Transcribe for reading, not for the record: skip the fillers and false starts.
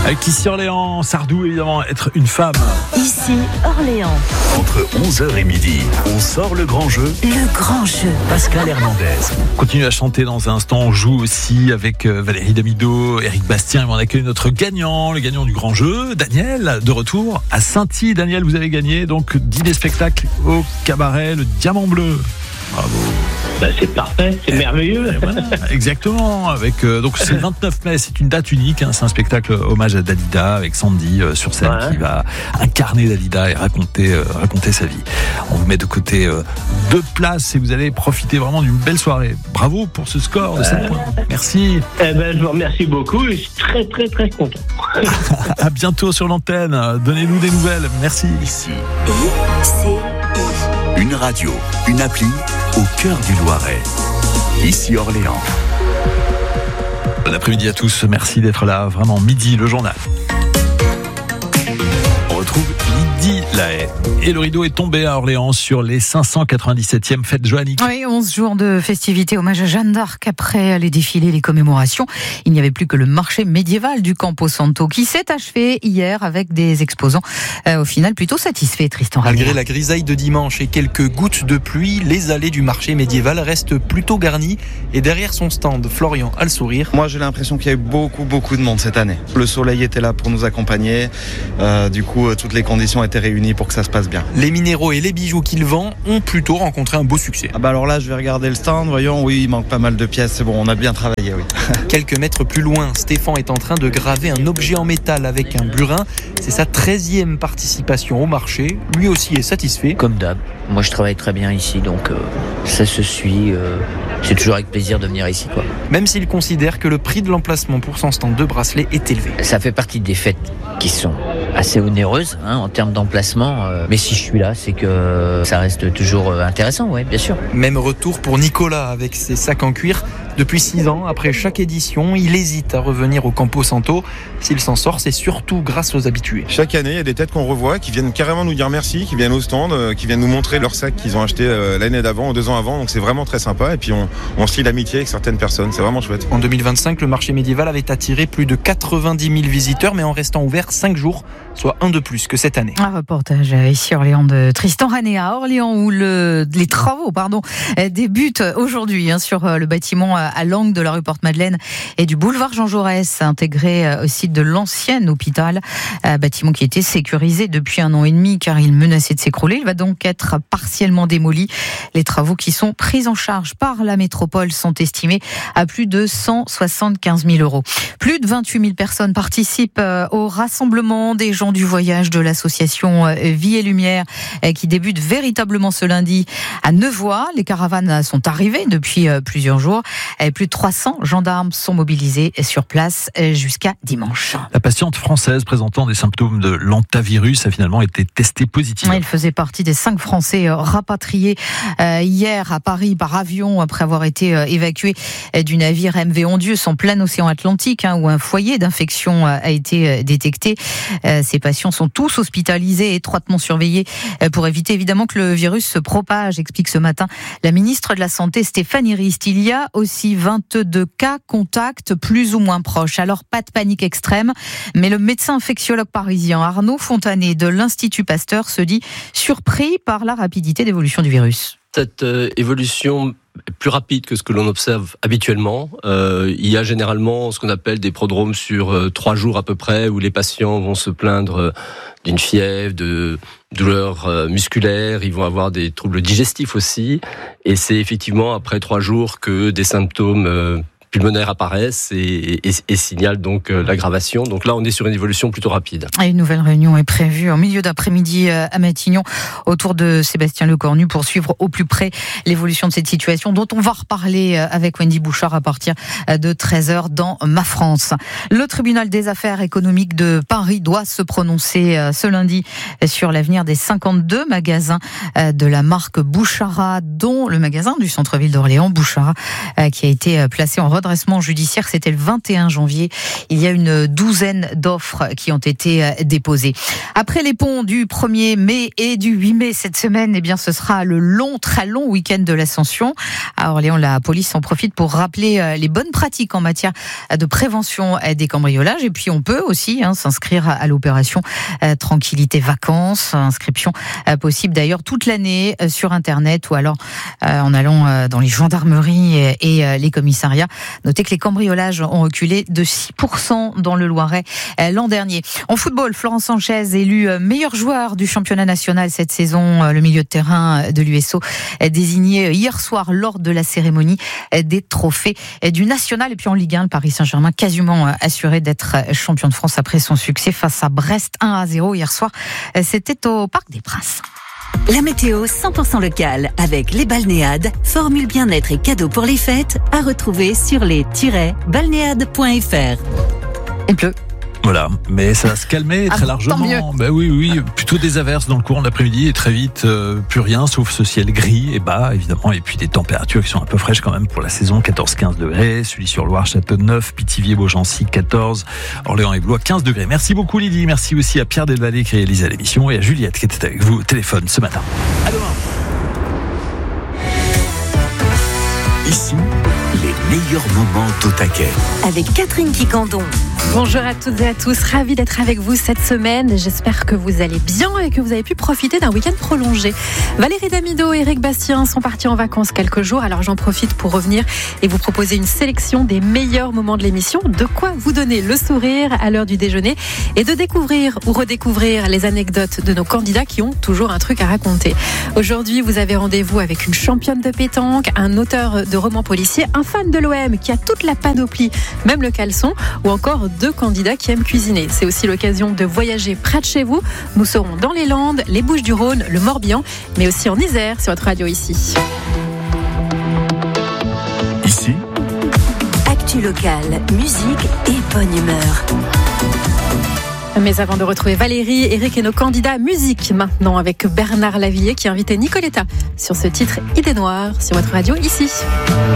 Avec ici Orléans, Sardou évidemment, être une femme. Ici Orléans. Entre 11h et midi, on sort le grand jeu. Le grand jeu. Pascal Hernandez. On continue à chanter dans un instant. On joue aussi avec Valérie Damido, Éric Bastien. Et on accueille notre gagnant, le gagnant du grand jeu, Daniel, de retour à Saint-Y. Daniel, vous avez gagné donc dîner spectacle au cabaret Le Diamant Bleu. Bravo. C'est parfait, c'est merveilleux. Voilà, exactement. Avec donc c'est le 29 mai, c'est une date unique. C'est un spectacle hommage à Dalida avec Sandy sur scène qui va incarner Dalida et raconter sa vie. On vous met de côté 2 places et vous allez profiter vraiment d'une belle soirée. Bravo pour ce score de 7 points. Merci. Je vous remercie beaucoup. Je suis très très très content. À bientôt sur l'antenne. Donnez-nous des nouvelles. Merci. Ici. Une radio, une appli au cœur du Loiret. Ici Orléans. Bon après-midi à tous. Merci d'être là. Vraiment, midi, le journal. On retrouve Lydie Lahaye. Et le rideau est tombé à Orléans sur les 597e fêtes joanniques. Oui, 11 jours de festivités, hommage à Jeanne d'Arc. Après les défilés, les commémorations, il n'y avait plus que le marché médiéval du Campo Santo qui s'est achevé hier avec des exposants au final plutôt satisfaits, Tristan Ranière. Malgré la grisaille de dimanche et quelques gouttes de pluie, les allées du marché médiéval restent plutôt garnies. Et derrière son stand, Florian a le sourire. Moi, j'ai l'impression qu'il y a eu beaucoup de monde cette année. Le soleil était là pour nous accompagner. Du coup, toutes les conditions étaient réunies pour que ça se passe bien. Les minéraux et les bijoux qu'il vend ont plutôt rencontré un beau succès. Alors là, je vais regarder le stand. Voyons, oui, il manque pas mal de pièces. C'est bon, on a bien travaillé, oui. Quelques mètres plus loin, Stéphane est en train de graver un objet en métal avec un burin. C'est sa 13e participation au marché. Lui aussi est satisfait. Comme d'hab. Moi, je travaille très bien ici, donc ça se suit. C'est toujours avec plaisir de venir ici, quoi. Même s'il considère que le prix de l'emplacement pour son stand de bracelet est élevé. Ça fait partie des fêtes qui sont assez onéreuses en termes d'emplacement. Mais si je suis là, c'est que ça reste toujours intéressant, oui, bien sûr. Même retour pour Nicolas avec ses sacs en cuir. Depuis 6 ans, après chaque édition, il hésite à revenir au Campo Santo. S'il s'en sort, c'est surtout grâce aux habitués. Chaque année, il y a des têtes qu'on revoit qui viennent carrément nous dire merci, qui viennent au stand, qui viennent nous montrer leurs sacs qu'ils ont achetés l'année d'avant ou 2 ans avant. Donc c'est vraiment très sympa. Et puis on se lie d'amitié avec certaines personnes. C'est vraiment chouette. En 2025, le marché médiéval avait attiré plus de 90 000 visiteurs, mais en restant ouvert 5 jours, soit 1 de plus que cette année. Un reportage ici Orléans de Tristan Ranière à Orléans où les travaux débutent aujourd'hui sur le bâtiment à l'angle de la rue Porte-Madeleine et du boulevard Jean Jaurès, intégré au site de l'ancien hôpital, bâtiment qui était sécurisé depuis 1 an et demi car il menaçait de s'écrouler. Il va donc être partiellement démoli. Les travaux qui sont pris en charge par la métropole sont estimés à plus de 175 000 €. Plus de 28 000 personnes participent au rassemblement des gens du voyage de l'association Vie et Lumière qui débute véritablement ce lundi à Nevoy. Les caravanes sont arrivées depuis plusieurs jours. Plus de 300 gendarmes sont mobilisés sur place jusqu'à dimanche. La patiente française présentant des symptômes de l'hantavirus a finalement été testée positive. Il faisait partie des 5 Français rapatriés hier à Paris par avion après avoir été évacués du navire MV Ondieux en plein océan Atlantique où un foyer d'infection a été détecté. Ces patients sont tous hospitalisés et étroitement surveillés pour éviter évidemment que le virus se propage, explique ce matin la ministre de la Santé Stéphanie Rist. Il y a aussi 22 cas contacts plus ou moins proches. Alors pas de panique extrême, mais le médecin infectiologue parisien Arnaud Fontanet de l'Institut Pasteur se dit surpris par la rapidité d'évolution du virus. Cette évolution est plus rapide que ce que l'on observe habituellement. Il y a généralement ce qu'on appelle des prodromes sur 3 jours à peu près, où les patients vont se plaindre d'une fièvre, de douleurs musculaires, ils vont avoir des troubles digestifs aussi, et c'est effectivement après 3 jours que des symptômes pulmonaires apparaissent et signalent donc l'aggravation. Donc là, on est sur une évolution plutôt rapide. Une nouvelle réunion est prévue en milieu d'après-midi à Matignon autour de Sébastien Lecornu pour suivre au plus près l'évolution de cette situation dont on va reparler avec Wendy Bouchard à partir de 13h dans Ma France. Le tribunal des affaires économiques de Paris doit se prononcer ce lundi sur l'avenir des 52 magasins de la marque Bouchara, dont le magasin du centre-ville d'Orléans, Bouchara, qui a été placé en redressement judiciaire. C'était le 21 janvier. Il y a une douzaine d'offres qui ont été déposées. Après les ponts du 1er mai et du 8 mai cette semaine, eh bien, ce sera le très long week-end de l'Ascension. À Orléans, la police en profite pour rappeler les bonnes pratiques en matière de prévention des cambriolages. Et puis, on peut aussi s'inscrire à l'opération Tranquillité Vacances. Inscription possible d'ailleurs toute l'année sur Internet ou alors en allant dans les gendarmeries et les commissariats. Notez que les cambriolages ont reculé de 6% dans le Loiret l'an dernier. En football, Florent Sanchez élu meilleur joueur du championnat national cette saison. Le milieu de terrain de l'USO désigné hier soir lors de la cérémonie des trophées du national. Et puis en Ligue 1, le Paris Saint-Germain quasiment assuré d'être champion de France après son succès face à Brest 1-0 hier soir. C'était au Parc des Princes. La météo 100% locale avec les balnéades, formule bien-être et cadeaux pour les fêtes à retrouver sur les-balnéades.fr. Il pleut. Voilà, mais ça va se calmer très largement. Ben oui, plutôt des averses dans le courant de l'après-midi et très vite plus rien sauf ce ciel gris et bas évidemment, et puis des températures qui sont un peu fraîches quand même pour la saison, 14-15 degrés, Sully-sur-Loire, Châteauneuf, Pithiviers, Beaugency 14, Orléans et Blois 15 degrés. Merci beaucoup Lydie, merci aussi à Pierre Delvallée qui réalisait l'émission et à Juliette qui était avec vous au téléphone ce matin. À demain. Ici, les meilleurs moments au taquet. Avec Catherine Quicandon. Bonjour à toutes et à tous, ravie d'être avec vous cette semaine. J'espère que vous allez bien et que vous avez pu profiter d'un week-end prolongé. Valérie Damido et Eric Bastien sont partis en vacances quelques jours, alors j'en profite pour revenir et vous proposer une sélection des meilleurs moments de l'émission. De quoi vous donner le sourire à l'heure du déjeuner et de découvrir ou redécouvrir les anecdotes de nos candidats qui ont toujours un truc à raconter. Aujourd'hui, vous avez rendez-vous avec une championne de pétanque, un auteur de romans policiers, un fan de l'OM qui a toute la panoplie, même le caleçon, ou encore 2 candidats qui aiment cuisiner. C'est aussi l'occasion de voyager près de chez vous. Nous serons dans les Landes, les Bouches-du-Rhône, le Morbihan, mais aussi en Isère sur votre radio ici. Ici, Actu locale, musique et bonne humeur. Mais avant de retrouver Valérie, Eric et nos candidats musique maintenant avec Bernard Lavillier qui a invité Nicoletta sur ce titre Idée Noire sur votre radio ici.